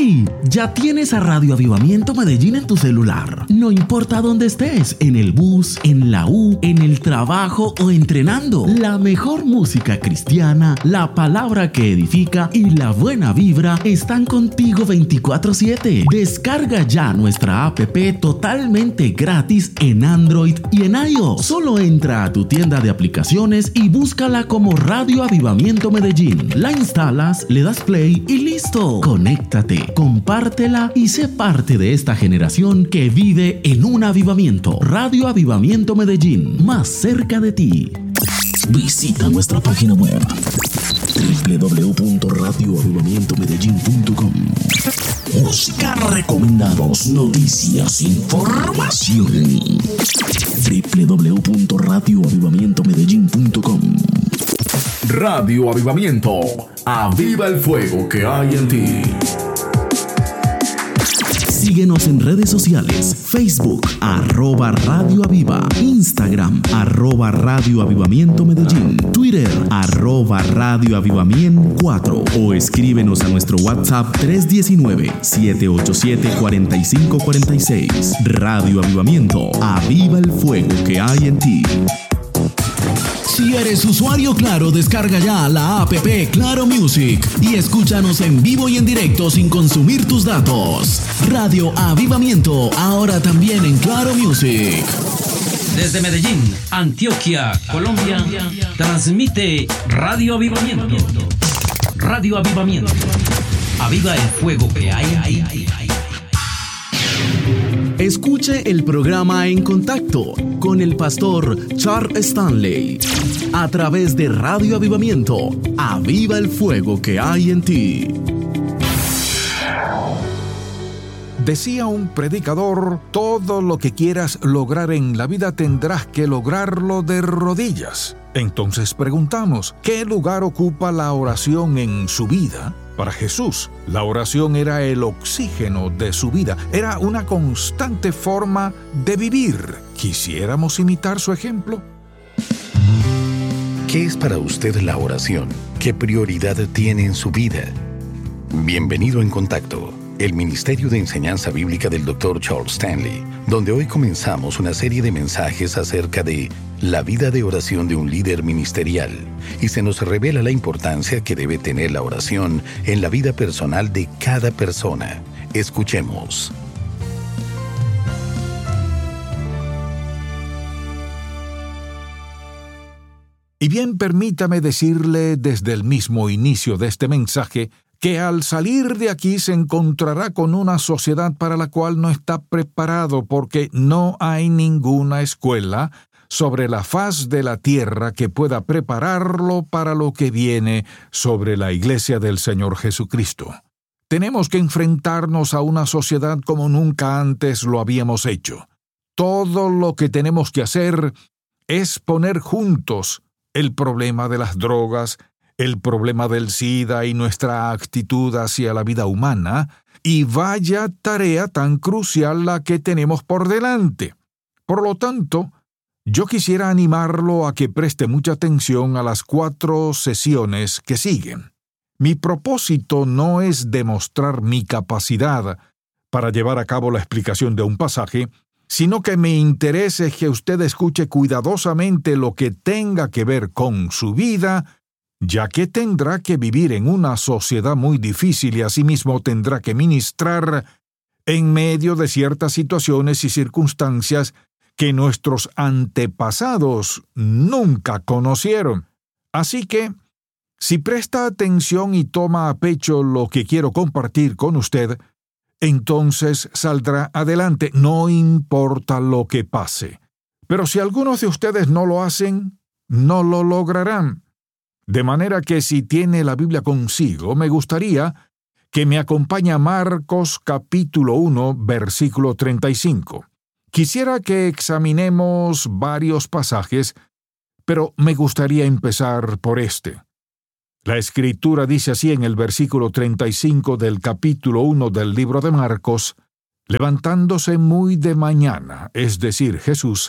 ¡Hey! Ya tienes a Radio Avivamiento Medellín en tu celular. No importa dónde estés, en el bus, en la U, en el trabajo o entrenando. La mejor música cristiana, la palabra que edifica y la buena vibra están contigo 24/7. Descarga ya nuestra app totalmente gratis en Android y en iOS. Solo entra a tu tienda de aplicaciones y búscala como Radio Avivamiento Medellín. La instalas, le das play y listo. Conéctate, compártela y sé parte de esta generación que vive en un avivamiento. Radio Avivamiento Medellín, más cerca de ti. Visita nuestra página web www.radioavivamientomedellin.com. Música, recomendados, noticias, información. www.radioavivamientomedellin.com. Radio Avivamiento, aviva el fuego que hay en ti. Síguenos en redes sociales, Facebook, @Radio Aviva, Instagram, @Radio Avivamiento Medellín, Twitter, @Radio Avivamiento 4 o escríbenos a nuestro WhatsApp 319-787-4546. Radio Avivamiento, aviva el fuego que hay en ti. Si eres usuario Claro, descarga ya la app Claro Music y escúchanos en vivo y en directo sin consumir tus datos. Radio Avivamiento, ahora también en Claro Music. Desde Medellín, Antioquia, Colombia, transmite Radio Avivamiento. Radio Avivamiento. Aviva el fuego que hay ahí. Escuche el programa En Contacto con el pastor Charles Stanley a través de Radio Avivamiento. Aviva el fuego que hay en ti. Decía un predicador: todo lo que quieras lograr en la vida tendrás que lograrlo de rodillas. Entonces preguntamos, ¿qué lugar ocupa la oración en su vida? Para Jesús, la oración era el oxígeno de su vida, era una constante forma de vivir. ¿Quisiéramos imitar su ejemplo? ¿Qué es para usted la oración? ¿Qué prioridad tiene en su vida? Bienvenido en Contacto, el Ministerio de Enseñanza Bíblica del Dr. Charles Stanley, donde hoy comenzamos una serie de mensajes acerca de la vida de oración de un líder ministerial, y se nos revela la importancia que debe tener la oración en la vida personal de cada persona. Escuchemos. Y bien, permítame decirle desde el mismo inicio de este mensaje que al salir de aquí se encontrará con una sociedad para la cual no está preparado, porque no hay ninguna escuela sobre la faz de la tierra que pueda prepararlo para lo que viene sobre la Iglesia del Señor Jesucristo. Tenemos que enfrentarnos a una sociedad como nunca antes lo habíamos hecho. Todo lo que tenemos que hacer es poner juntos el problema de las drogas, el problema del SIDA y nuestra actitud hacia la vida humana, y vaya tarea tan crucial la que tenemos por delante. Por lo tanto, yo quisiera animarlo a que preste mucha atención a las 4 sesiones que siguen. Mi propósito no es demostrar mi capacidad para llevar a cabo la explicación de un pasaje, sino que mi interés es que usted escuche cuidadosamente lo que tenga que ver con su vida, ya que tendrá que vivir en una sociedad muy difícil y asimismo tendrá que ministrar en medio de ciertas situaciones y circunstancias que nuestros antepasados nunca conocieron. Así que, si presta atención y toma a pecho lo que quiero compartir con usted, entonces saldrá adelante, no importa lo que pase. Pero si algunos de ustedes no lo hacen, no lo lograrán. De manera que si tiene la Biblia consigo, me gustaría que me acompañe a Marcos capítulo 1, versículo 35. Quisiera que examinemos varios pasajes, pero me gustaría empezar por este. La Escritura dice así en el versículo 35 del capítulo 1 del libro de Marcos: levantándose muy de mañana, es decir, Jesús,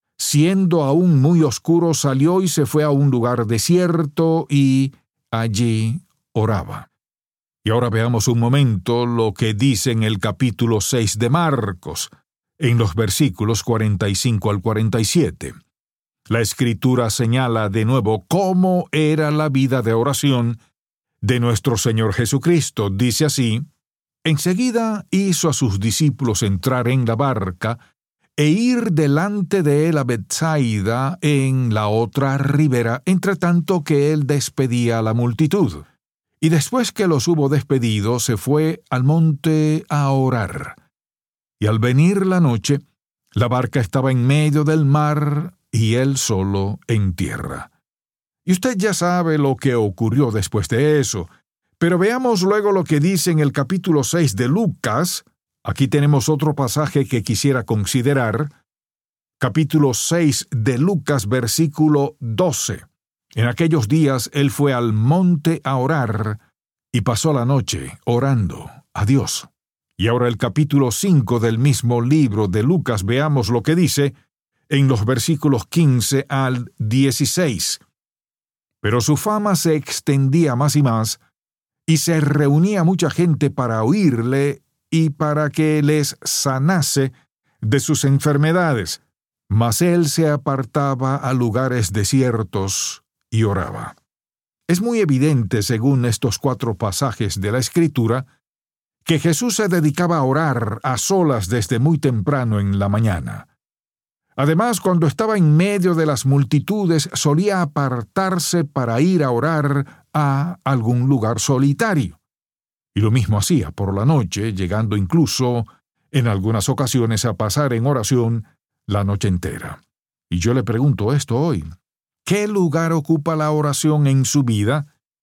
siendo aún muy oscuro, salió y se fue a un lugar desierto y allí oraba. Y ahora veamos un momento lo que dice en el capítulo 6 de Marcos, en los versículos 45 al 47. La Escritura señala de nuevo cómo era la vida de oración de nuestro Señor Jesucristo. Dice así: enseguida hizo a sus discípulos entrar en la barca e ir delante de él a Betsaida en la otra ribera, entre tanto que él despedía a la multitud. Y después que los hubo despedido, se fue al monte a orar. Y al venir la noche, la barca estaba en medio del mar y él solo en tierra. Y usted ya sabe lo que ocurrió después de eso. Pero veamos luego lo que dice en el capítulo 6 de Lucas. Aquí tenemos otro pasaje que quisiera considerar. Capítulo 6 de Lucas, versículo 12. En aquellos días él fue al monte a orar y pasó la noche orando a Dios. Y ahora el capítulo 5 del mismo libro de Lucas, veamos lo que dice en los versículos 15 al 16. Pero su fama se extendía más y más, y se reunía mucha gente para oírle y para que les sanase de sus enfermedades. Mas él se apartaba a lugares desiertos y oraba. Es muy evidente, según estos 4 pasajes de la Escritura, que Jesús se dedicaba a orar a solas desde muy temprano en la mañana. Además, cuando estaba en medio de las multitudes, solía apartarse para ir a orar a algún lugar solitario. Y lo mismo hacía por la noche, llegando incluso, en algunas ocasiones, a pasar en oración la noche entera. Y yo le pregunto esto hoy: ¿qué lugar ocupa la oración en su vida?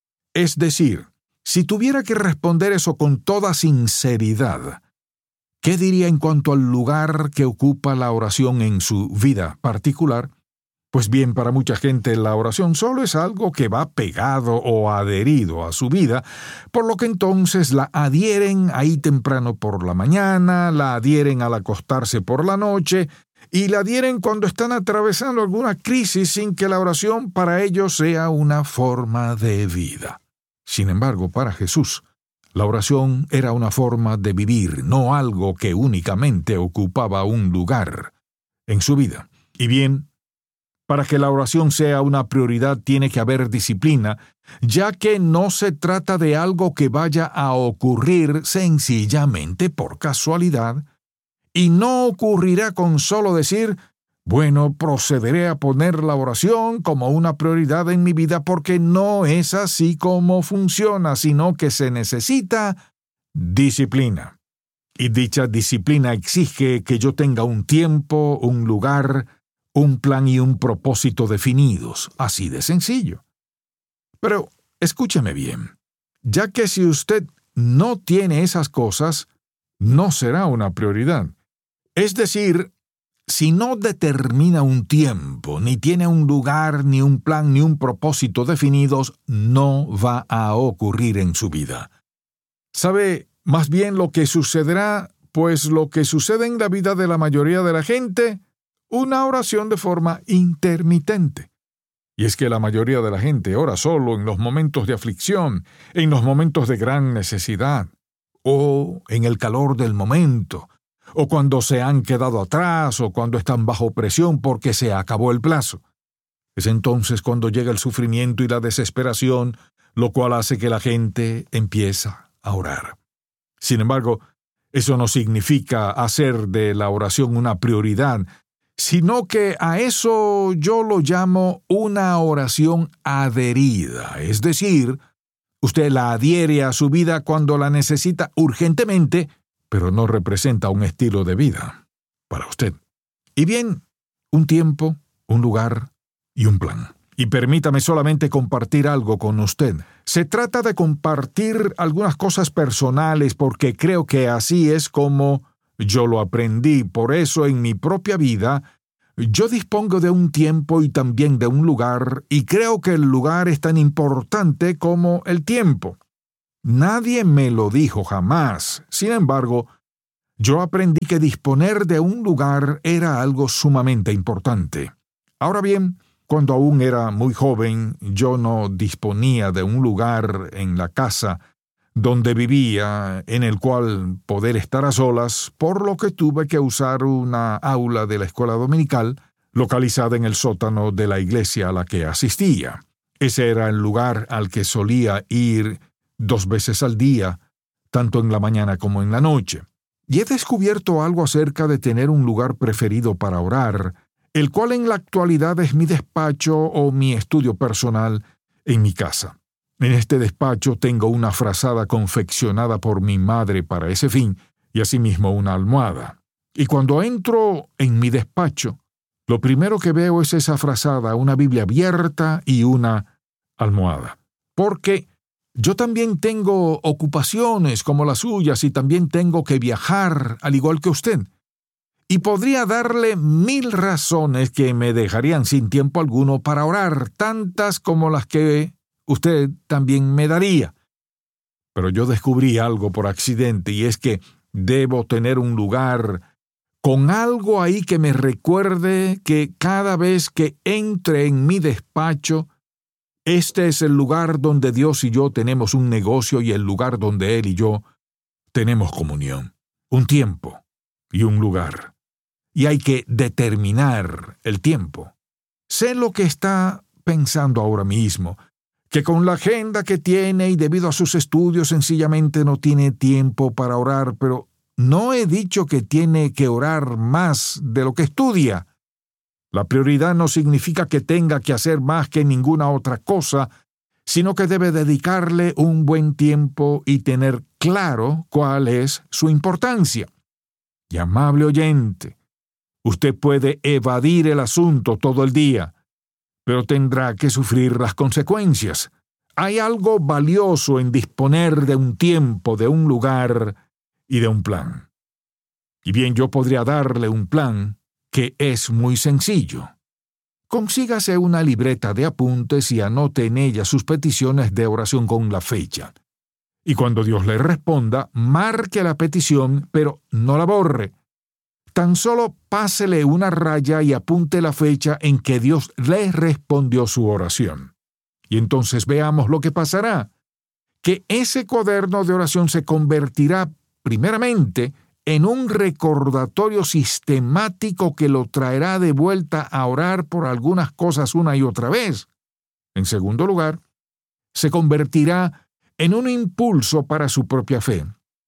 Es decir, si tuviera que responder eso con toda sinceridad, ¿qué diría en cuanto al lugar que ocupa la oración en su vida particular? Pues bien, para mucha gente la oración solo es algo que va pegado o adherido a su vida, por lo que entonces la adhieren ahí temprano por la mañana, la adhieren al acostarse por la noche, y la adhieren cuando están atravesando alguna crisis sin que la oración para ellos sea una forma de vida. Sin embargo, para Jesús, la oración era una forma de vivir, no algo que únicamente ocupaba un lugar en su vida. Y bien, para que la oración sea una prioridad tiene que haber disciplina, ya que no se trata de algo que vaya a ocurrir sencillamente por casualidad, y no ocurrirá con solo decir: bueno, procederé a poner la oración como una prioridad en mi vida, porque no es así como funciona, sino que se necesita disciplina. Y dicha disciplina exige que yo tenga un tiempo, un lugar, un plan y un propósito definidos, así de sencillo. Pero escúcheme bien, ya que si usted no tiene esas cosas, no será una prioridad. Es decir, si no determina un tiempo, ni tiene un lugar, ni un plan, ni un propósito definidos, no va a ocurrir en su vida. ¿Sabe más bien lo que sucederá? Pues lo que sucede en la vida de la mayoría de la gente, una oración de forma intermitente. Y es que la mayoría de la gente ora solo en los momentos de aflicción, en los momentos de gran necesidad, o en el calor del momento, o cuando se han quedado atrás, o cuando están bajo presión porque se acabó el plazo. Es entonces cuando llega el sufrimiento y la desesperación, lo cual hace que la gente empieza a orar. Sin embargo, eso no significa hacer de la oración una prioridad, sino que a eso yo lo llamo una oración adherida. Es decir, usted la adhiere a su vida cuando la necesita urgentemente, pero no representa un estilo de vida para usted. Y bien, un tiempo, un lugar y un plan. Y permítame solamente compartir algo con usted. Se trata de compartir algunas cosas personales porque creo que así es como yo lo aprendí. Por eso en mi propia vida yo dispongo de un tiempo y también de un lugar, y creo que el lugar es tan importante como el tiempo. Nadie me lo dijo jamás. Sin embargo, yo aprendí que disponer de un lugar era algo sumamente importante. Ahora bien, cuando aún era muy joven, yo no disponía de un lugar en la casa donde vivía, en el cual poder estar a solas, por lo que tuve que usar una aula de la escuela dominical localizada en el sótano de la iglesia a la que asistía. Ese era el lugar al que solía ir 2 veces al día, tanto en la mañana como en la noche. Y he descubierto algo acerca de tener un lugar preferido para orar, el cual en la actualidad es mi despacho o mi estudio personal en mi casa. En este despacho tengo una frazada confeccionada por mi madre para ese fin, y asimismo una almohada. Y cuando entro en mi despacho, lo primero que veo es esa frazada, una Biblia abierta y una almohada. Porque yo también tengo ocupaciones como las suyas y también tengo que viajar, al igual que usted. Y podría darle 1000 razones que me dejarían sin tiempo alguno para orar, tantas como las que usted también me daría. Pero yo descubrí algo por accidente, y es que debo tener un lugar con algo ahí que me recuerde que cada vez que entre en mi despacho, este es el lugar donde Dios y yo tenemos un negocio y el lugar donde Él y yo tenemos comunión, un tiempo y un lugar. Y hay que determinar el tiempo. Sé lo que está pensando ahora mismo, que con la agenda que tiene y debido a sus estudios sencillamente no tiene tiempo para orar, pero no he dicho que tiene que orar más de lo que estudia. La prioridad no significa que tenga que hacer más que ninguna otra cosa, sino que debe dedicarle un buen tiempo y tener claro cuál es su importancia. Y amable oyente, usted puede evadir el asunto todo el día, pero tendrá que sufrir las consecuencias. Hay algo valioso en disponer de un tiempo, de un lugar y de un plan. Y bien, yo podría darle un plan que es muy sencillo. Consígase una libreta de apuntes y anote en ella sus peticiones de oración con la fecha. Y cuando Dios le responda, marque la petición, pero no la borre. Tan solo pásele una raya y apunte la fecha en que Dios le respondió su oración. Y entonces veamos lo que pasará. Que ese cuaderno de oración se convertirá, primeramente, en un recordatorio sistemático que lo traerá de vuelta a orar por algunas cosas una y otra vez. En segundo lugar, se convertirá en un impulso para su propia fe.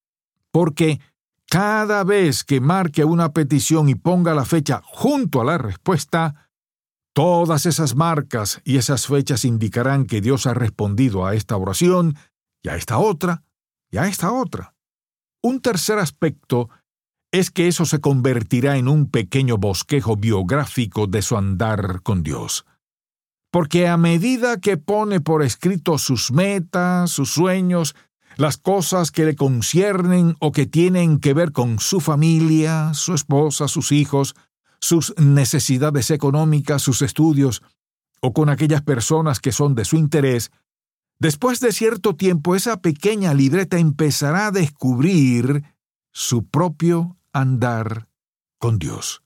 Porque cada vez que marque una petición y ponga la fecha junto a la respuesta, todas esas marcas y esas fechas indicarán que Dios ha respondido a esta oración, y a esta otra, y a esta otra. Un tercer aspecto es que eso se convertirá en un pequeño bosquejo biográfico de su andar con Dios. Porque a medida que pone por escrito sus metas, sus sueños, las cosas que le conciernen o que tienen que ver con su familia, su esposa, sus hijos, sus necesidades económicas, sus estudios, o con aquellas personas que son de su interés, después de cierto tiempo esa pequeña libreta empezará a descubrir su propio andar con Dios.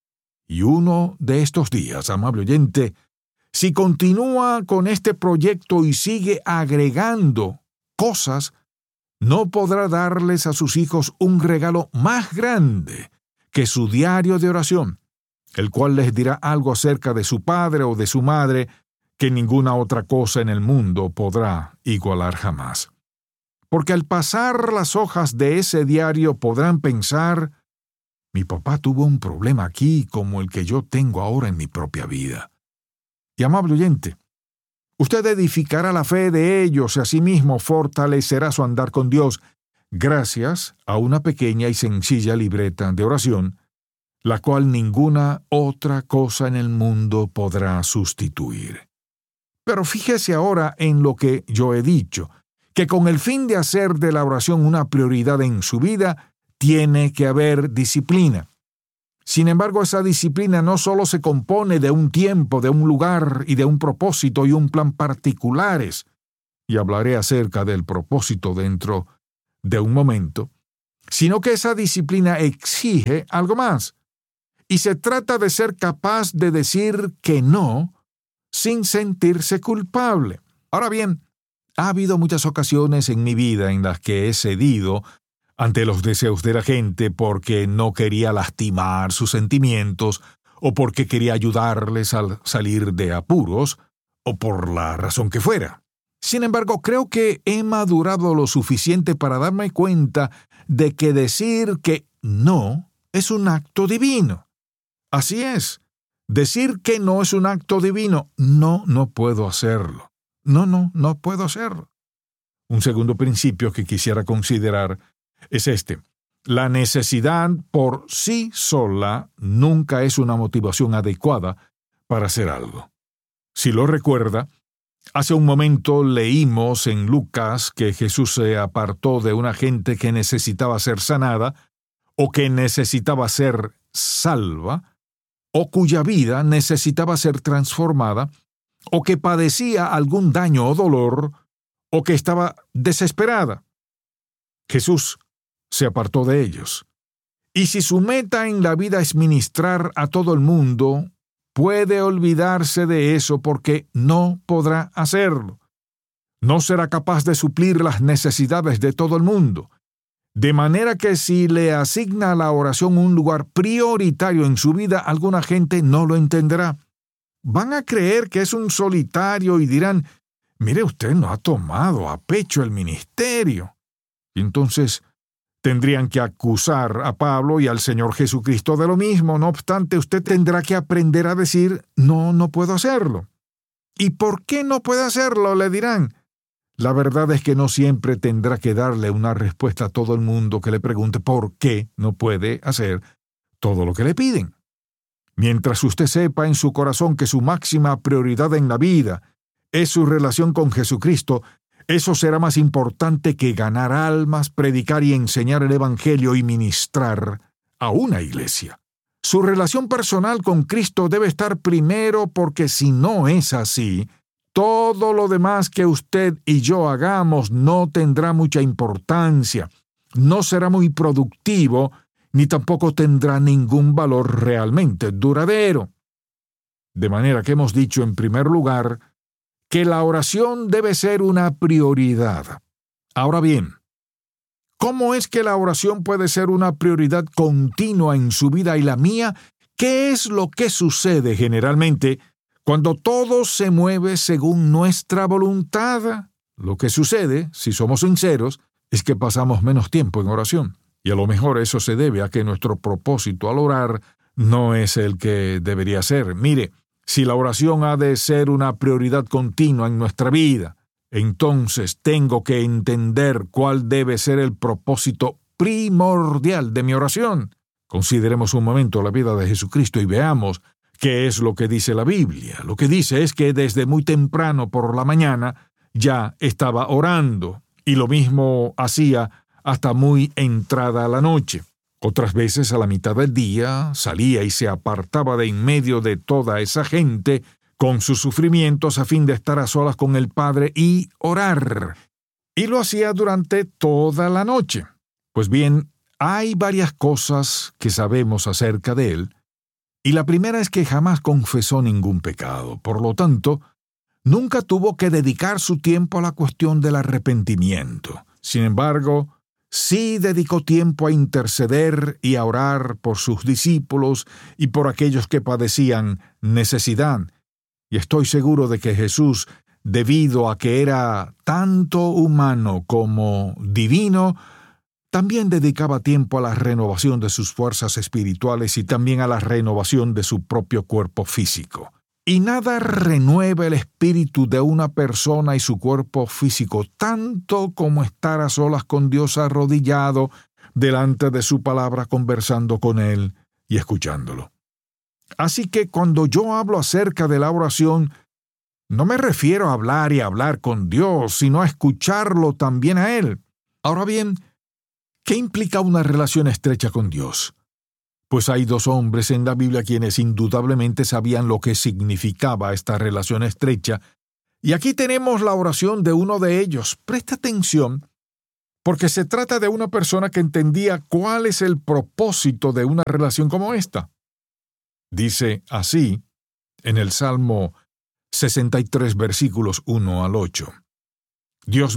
Y uno de estos días, amable oyente, si continúa con este proyecto y sigue agregando cosas, no podrá darles a sus hijos un regalo más grande que su diario de oración, el cual les dirá algo acerca de su padre o de su madre que ninguna otra cosa en el mundo podrá igualar jamás. Porque al pasar las hojas de ese diario podrán pensar: mi papá tuvo un problema aquí como el que yo tengo ahora en mi propia vida. Y amable oyente, usted edificará la fe de ellos y asimismo fortalecerá su andar con Dios gracias a una pequeña y sencilla libreta de oración, la cual ninguna otra cosa en el mundo podrá sustituir. Pero fíjese ahora en lo que yo he dicho, que con el fin de hacer de la oración una prioridad en su vida, tiene que haber disciplina. Sin embargo, esa disciplina no solo se compone de un tiempo, de un lugar y de un propósito y un plan particulares, y hablaré acerca del propósito dentro de un momento, sino que esa disciplina exige algo más. Y se trata de ser capaz de decir que no sin sentirse culpable. Ahora bien, Ha habido muchas ocasiones en mi vida en las que he cedido ante los deseos de la gente porque no quería lastimar sus sentimientos o porque quería ayudarles a salir de apuros o por la razón que fuera. Sin embargo, creo que he madurado lo suficiente para darme cuenta de que decir que no es un acto divino. Así es. Decir que no es un acto divino. No puedo hacerlo. No puedo hacerlo. Un segundo principio que quisiera considerar es este. La necesidad por sí sola nunca es una motivación adecuada para hacer algo. Si lo recuerda, hace un momento leímos en Lucas que Jesús se apartó de una gente que necesitaba ser sanada, o que necesitaba ser salva, o cuya vida necesitaba ser transformada, o que padecía algún daño o dolor, o que estaba desesperada. Jesús se apartó de ellos. Y si su meta en la vida es ministrar a todo el mundo, puede olvidarse de eso porque no podrá hacerlo. No será capaz de suplir las necesidades de todo el mundo. De manera que si le asigna a la oración un lugar prioritario en su vida, alguna gente no lo entenderá. Van a creer que es un solitario y dirán, mire, usted no ha tomado a pecho el ministerio. Y entonces tendrían que acusar a Pablo y al Señor Jesucristo de lo mismo. No obstante, usted tendrá que aprender a decir, no puedo hacerlo. ¿Y por qué no puede hacerlo?, le dirán. La verdad es que no siempre tendrá que darle una respuesta a todo el mundo que le pregunte por qué no puede hacer todo lo que le piden. Mientras usted sepa en su corazón que su máxima prioridad en la vida es su relación con Jesucristo, eso será más importante que ganar almas, predicar y enseñar el Evangelio y ministrar a una iglesia. Su relación personal con Cristo debe estar primero, porque si no es así, todo lo demás que usted y yo hagamos no tendrá mucha importancia, no será muy productivo, ni tampoco tendrá ningún valor realmente duradero. De manera que hemos dicho en primer lugar que la oración debe ser una prioridad. Ahora bien, ¿cómo es que la oración puede ser una prioridad continua en su vida y la mía? ¿Qué es lo que sucede generalmente cuando todo se mueve según nuestra voluntad? Lo que sucede, si somos sinceros, es que pasamos menos tiempo en oración. Y a lo mejor eso se debe a que nuestro propósito al orar no es el que debería ser. Mire, si la oración ha de ser una prioridad continua en nuestra vida, entonces tengo que entender cuál debe ser el propósito primordial de mi oración. Consideremos un momento la vida de Jesucristo y veamos qué es lo que dice la Biblia. Lo que dice es que desde muy temprano por la mañana ya estaba orando, y lo mismo hacía hasta muy entrada la noche. Otras veces a la mitad del día salía y se apartaba de en medio de toda esa gente con sus sufrimientos a fin de estar a solas con el Padre y orar. Y lo hacía durante toda la noche. Pues bien, hay varias cosas que sabemos acerca de él, y la primera es que jamás confesó ningún pecado. Por lo tanto, nunca tuvo que dedicar su tiempo a la cuestión del arrepentimiento. Sin embargo, sí dedicó tiempo a interceder y a orar por sus discípulos y por aquellos que padecían necesidad. Y estoy seguro de que Jesús, debido a que era tanto humano como divino, también dedicaba tiempo a la renovación de sus fuerzas espirituales y también a la renovación de su propio cuerpo físico. Y nada renueva el espíritu de una persona y su cuerpo físico tanto como estar a solas con Dios arrodillado delante de su palabra, conversando con Él y escuchándolo. Así que cuando yo hablo acerca de la oración, no me refiero a hablar y hablar con Dios, sino a escucharlo también a Él. Ahora bien, ¿qué implica una relación estrecha con Dios? Pues hay dos hombres en la Biblia quienes indudablemente sabían lo que significaba esta relación estrecha, y aquí tenemos la oración de uno de ellos. Presta atención, porque se trata de una persona que entendía cuál es el propósito de una relación como esta. Dice así, en el Salmo 63, versículos 1 al 8. Dios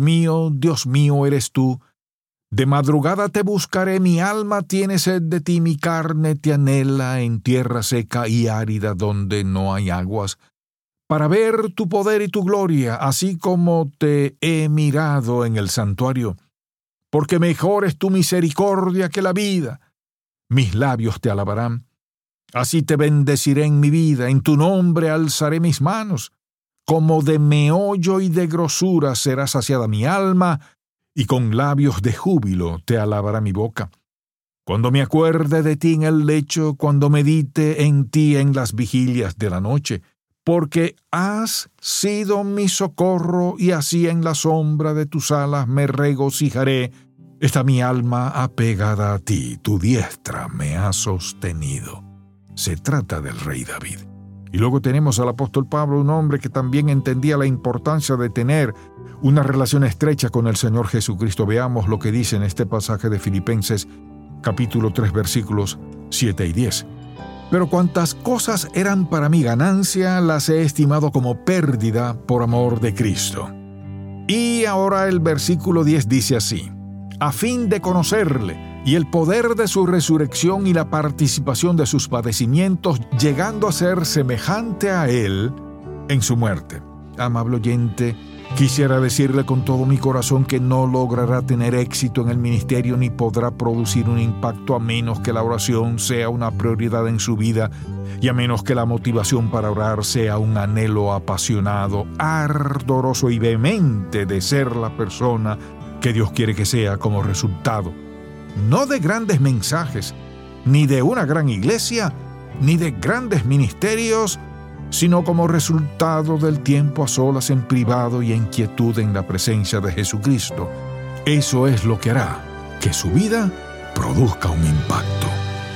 mío eres tú. De madrugada te buscaré, mi alma tiene sed de ti, mi carne te anhela en tierra seca y árida donde no hay aguas, para ver tu poder y tu gloria, así como te he mirado en el santuario. Porque mejor es tu misericordia que la vida. Mis labios te alabarán. Así te bendeciré en mi vida, en tu nombre alzaré mis manos. Como de meollo y de grosura será saciada mi alma, y con labios de júbilo te alabará mi boca. Cuando me acuerde de ti en el lecho, cuando medite en ti en las vigilias de la noche, porque has sido mi socorro, y así en la sombra de tus alas me regocijaré. Está mi alma apegada a ti, tu diestra me ha sostenido. Se trata del rey David. Y luego tenemos al apóstol Pablo, un hombre que también entendía la importancia de tener una relación estrecha con el Señor Jesucristo. Veamos lo que dice en este pasaje de Filipenses, capítulo 3, versículos 7 y 10. Pero cuantas cosas eran para mi ganancia, las he estimado como pérdida por amor de Cristo. Y ahora el versículo 10 dice así: a fin de conocerle y el poder de su resurrección y la participación de sus padecimientos, llegando a ser semejante a él en su muerte. Amable oyente, quisiera decirle con todo mi corazón que no logrará tener éxito en el ministerio ni podrá producir un impacto a menos que la oración sea una prioridad en su vida y a menos que la motivación para orar sea un anhelo apasionado, ardoroso y vehemente de ser la persona que Dios quiere que sea como resultado, no de grandes mensajes, ni de una gran iglesia, ni de grandes ministerios, sino como resultado del tiempo a solas en privado y en quietud en la presencia de Jesucristo. Eso es lo que hará que su vida produzca un impacto.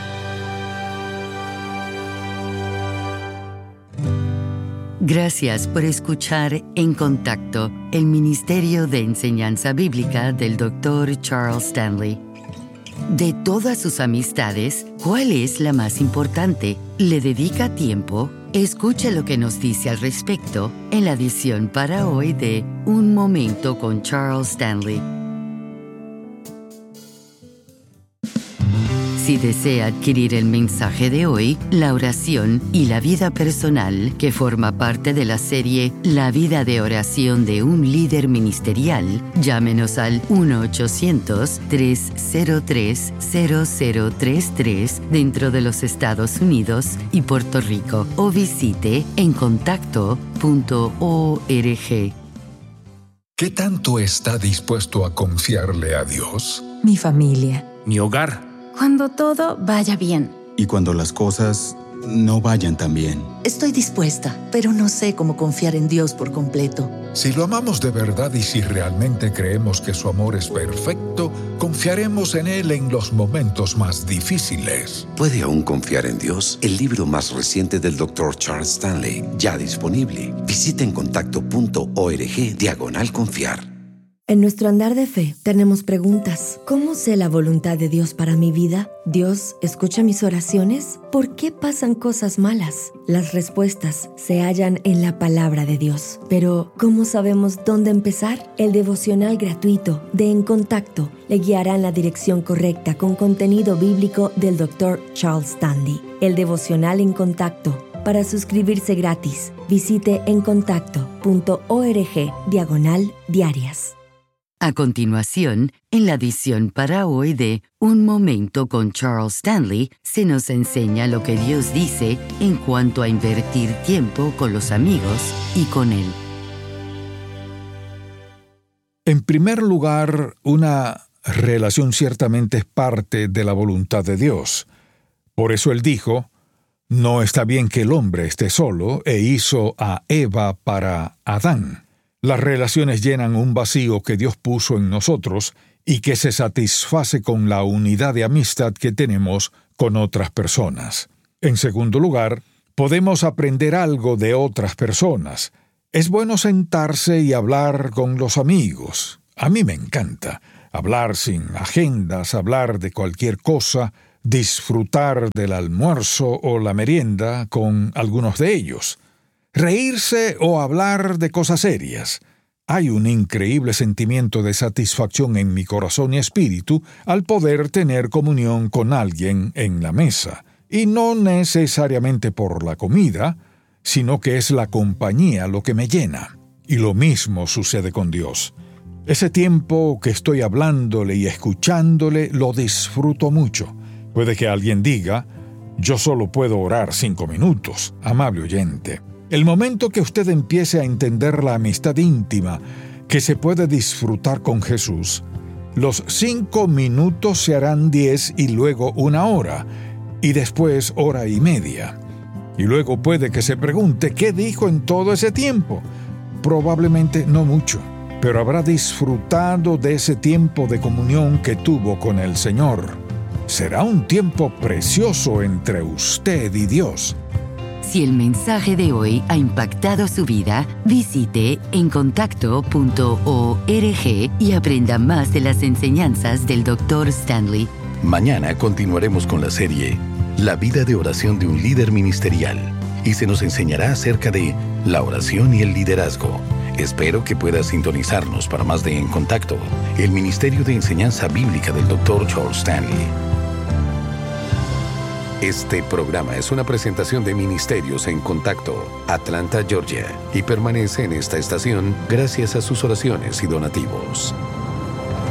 Gracias por escuchar En Contacto, el Ministerio de Enseñanza Bíblica del Dr. Charles Stanley. De todas sus amistades, ¿cuál es la más importante? ¿Le dedica tiempo? Escuche lo que nos dice al respecto en la edición para hoy de Un Momento con Charles Stanley. Si desea adquirir el mensaje de hoy, la oración y la vida personal que forma parte de la serie La vida de oración de un líder ministerial, llámenos al 1-800-303-0033 dentro de los Estados Unidos y Puerto Rico o visite encontacto.org. ¿Qué tanto está dispuesto a confiarle a Dios? Mi familia. Mi hogar. Cuando todo vaya bien. Y cuando las cosas no vayan tan bien. Estoy dispuesta, pero no sé cómo confiar en Dios por completo. Si lo amamos de verdad y si realmente creemos que su amor es perfecto, confiaremos en Él en los momentos más difíciles. ¿Puede aún confiar en Dios? El libro más reciente del Dr. Charles Stanley, ya disponible. Visita encontacto.org/confiar. En nuestro andar de fe tenemos preguntas. ¿Cómo sé la voluntad de Dios para mi vida? ¿Dios escucha mis oraciones? ¿Por qué pasan cosas malas? Las respuestas se hallan en la palabra de Dios. Pero, ¿cómo sabemos dónde empezar? El devocional gratuito de En Contacto le guiará en la dirección correcta con contenido bíblico del Dr. Charles Stanley. El devocional En Contacto. Para suscribirse gratis, visite encontacto.org/diarias. A continuación, en la edición para hoy de Un Momento con Charles Stanley, se nos enseña lo que Dios dice en cuanto a invertir tiempo con los amigos y con Él. En primer lugar, una relación ciertamente es parte de la voluntad de Dios. Por eso Él dijo: no está bien que el hombre esté solo, e hizo a Eva para Adán. Las relaciones llenan un vacío que Dios puso en nosotros y que se satisface con la unidad de amistad que tenemos con otras personas. En segundo lugar, podemos aprender algo de otras personas. Es bueno sentarse y hablar con los amigos. A mí me encanta hablar sin agendas, hablar de cualquier cosa, disfrutar del almuerzo o la merienda con algunos de ellos. Reírse o hablar de cosas serias. Hay un increíble sentimiento de satisfacción en mi corazón y espíritu al poder tener comunión con alguien en la mesa, y no necesariamente por la comida, sino que es la compañía lo que me llena. Y lo mismo sucede con Dios. Ese tiempo que estoy hablándole y escuchándole lo disfruto mucho. Puede que alguien diga, yo solo puedo orar 5 minutos, amable oyente. El momento que usted empiece a entender la amistad íntima que se puede disfrutar con Jesús, los 5 minutos se harán 10 y luego 1 hora, y después 1 hora y media. Y luego puede que se pregunte, ¿qué dijo en todo ese tiempo? Probablemente no mucho, pero habrá disfrutado de ese tiempo de comunión que tuvo con el Señor. Será un tiempo precioso entre usted y Dios. Si el mensaje de hoy ha impactado su vida, visite encontacto.org y aprenda más de las enseñanzas del Dr. Stanley. Mañana continuaremos con la serie La vida de oración de un líder ministerial y se nos enseñará acerca de la oración y el liderazgo. Espero que pueda sintonizarnos para más de En Contacto, el Ministerio de Enseñanza Bíblica del Dr. Charles Stanley. Este programa es una presentación de Ministerios en Contacto, Atlanta, Georgia, y permanece en esta estación gracias a sus oraciones y donativos.